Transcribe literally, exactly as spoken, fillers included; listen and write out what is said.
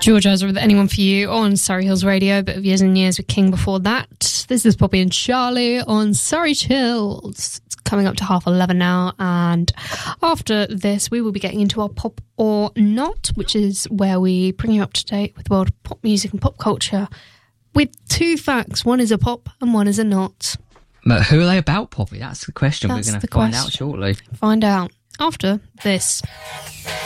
George Ezra with Anyone For You on Surrey Hills Radio, bit of Years and Years with King before that. This is Poppy and Charlie on Surrey Hills. It's coming up to half eleven now, and after this we will be getting into our Pop or Not, which is where we bring you up to date with the world of pop music and pop culture with two facts. One is a pop and one is a not. But who are they about, Poppy? That's the question. That's we're going to the find question. out shortly. Find out after this.